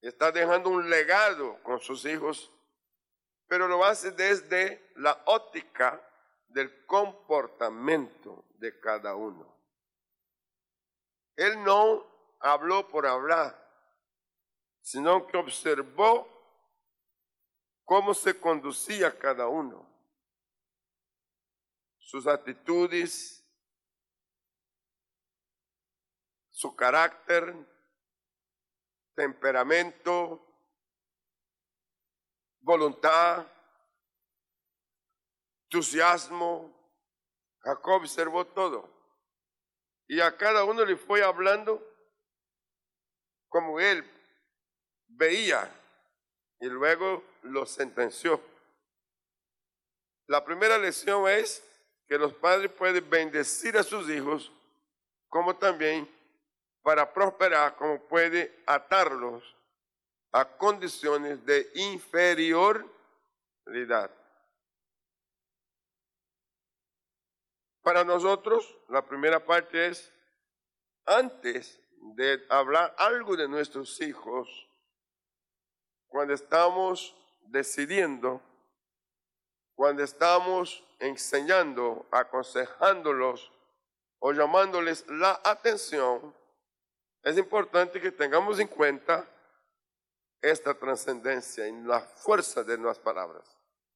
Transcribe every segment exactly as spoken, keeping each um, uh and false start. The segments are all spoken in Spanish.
está dejando un legado con sus hijos, pero lo hace desde la óptica del comportamiento de cada uno. Él no habló por hablar, sino que observó cómo se conducía cada uno, sus actitudes, su carácter, temperamento, voluntad, entusiasmo. Jacob observó todo y a cada uno le fue hablando como él veía y luego lo sentenció. La primera lección es que los padres pueden bendecir a sus hijos, como también para prosperar, como puede atarlos a condiciones de inferioridad. Para nosotros, la primera parte es, antes de hablar algo de nuestros hijos, cuando estamos decidiendo, cuando estamos enseñando, aconsejándolos o llamándoles la atención, es importante que tengamos en cuenta esta trascendencia en la fuerza de nuestras palabras.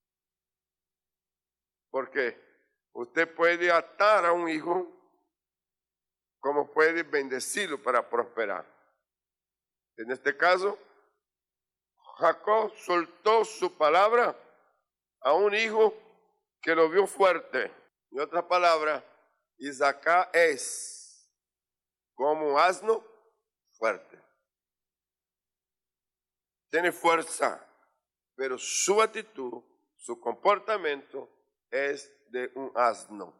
Porque usted puede atar a un hijo como puede bendecirlo para prosperar. En este caso, Jacob soltó su palabra a un hijo que lo vio fuerte. En otras palabras, Isaac es como un asno fuerte. Tiene fuerza, pero su actitud, su comportamiento es de un asno.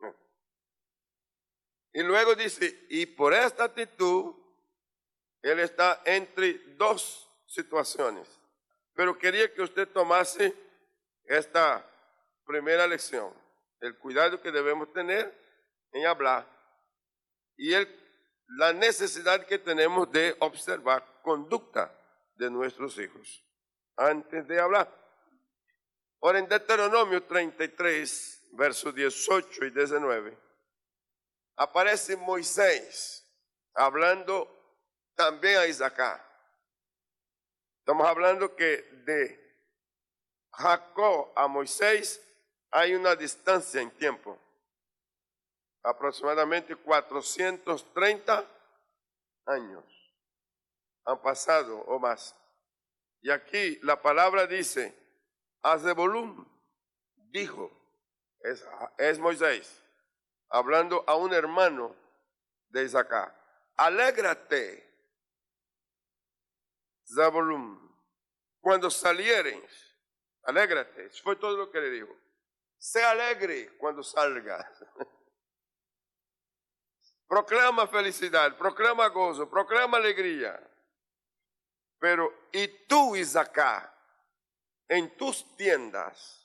Y luego dice, y por esta actitud, él está entre dos situaciones. Pero quería que usted tomase esta primera lección, el cuidado que debemos tener en hablar y el, la necesidad que tenemos de observar conducta de nuestros hijos antes de hablar. Ahora en Deuteronomio treinta y tres, versos dieciocho y diecinueve, aparece Moisés hablando también a Isaac. Estamos hablando que de Jacob a Moisés hay una distancia en tiempo, aproximadamente cuatrocientos treinta años han pasado o más. Y aquí la palabra dice, a Zebulún dijo, es, es Moisés, hablando a un hermano de Isaac, alégrate, Zebulún, cuando salieres, alégrate, eso fue todo lo que le dijo. Sé alegre cuando salgas. Proclama felicidad, proclama gozo, proclama alegría. Pero, y tú, Isaac, en tus tiendas,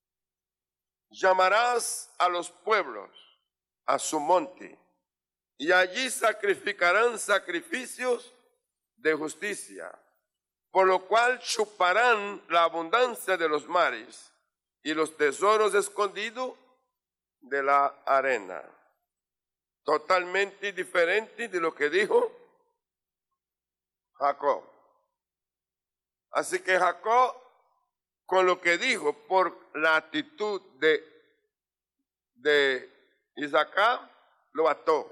llamarás a los pueblos a su monte, y allí sacrificarán sacrificios de justicia, por lo cual chuparán la abundancia de los mares y los tesoros escondidos de la arena. Totalmente diferente de lo que dijo Jacob. Así que Jacob, con lo que dijo, por la actitud de, de Isaac, lo ató.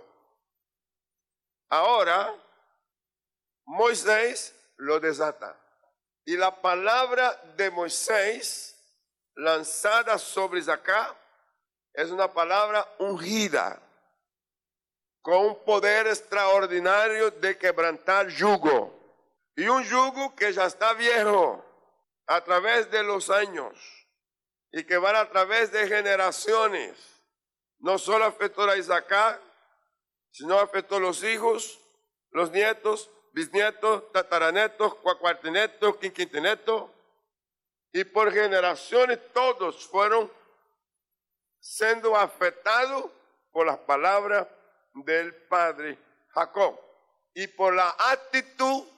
Ahora, Moisés lo desata. Y la palabra de Moisés lanzada sobre Isaac es una palabra ungida, con un poder extraordinario de quebrantar yugo. Y un yugo que ya está viejo a través de los años y que va a través de generaciones. No solo afectó a Isaac, sino afectó a los hijos, los nietos, bisnietos, tataranetos, cuacuartinetos, quinquintinetos. Y por generaciones todos fueron siendo afectados por las palabras del padre Jacob y por la actitud